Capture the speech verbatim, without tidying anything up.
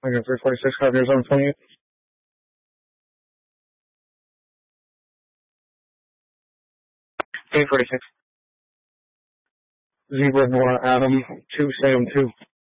I got three forty-six, five years on twenty-eight. eight forty-six. Zebra Nora Adam, two Sam two.